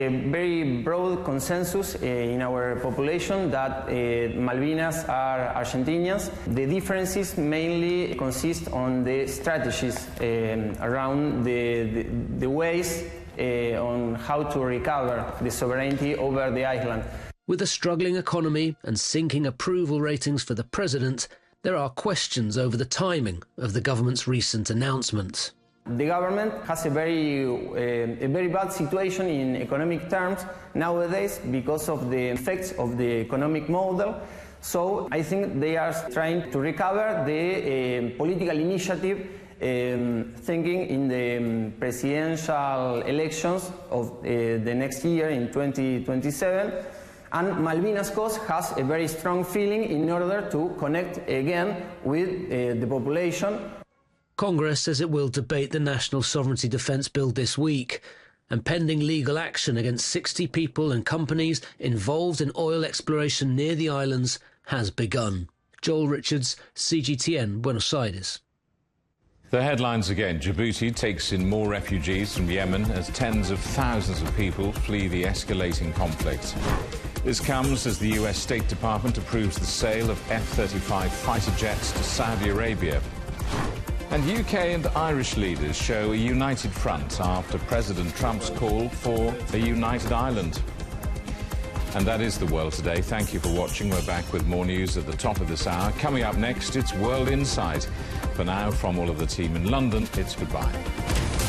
A very broad consensus in our population that Malvinas are Argentinians. The differences mainly consist on the strategies around the ways on how to recover the sovereignty over the island. With a struggling economy and sinking approval ratings for the president, there are questions over the timing of the government's recent announcement. The government has a very bad situation in economic terms nowadays because of the effects of the economic model. So I think they are trying to recover the political initiative, thinking in the presidential elections of the next year in 2027. And Malvinas cause has a very strong feeling in order to connect again with the population. Congress says it will debate the National Sovereignty Defence Bill this week, and pending legal action against 60 people and companies involved in oil exploration near the islands has begun. Joel Richards, CGTN, Buenos Aires. The headlines again. Djibouti takes in more refugees from Yemen as tens of thousands of people flee the escalating conflict. This comes as the US State Department approves the sale of F-35 fighter jets to Saudi Arabia. And UK and Irish leaders show a united front after President Trump's call for a united Ireland. And that is the world today. Thank you for watching. We're back with more news at the top of this hour. Coming up next, it's World Insight. For now, from all of the team in London, it's goodbye.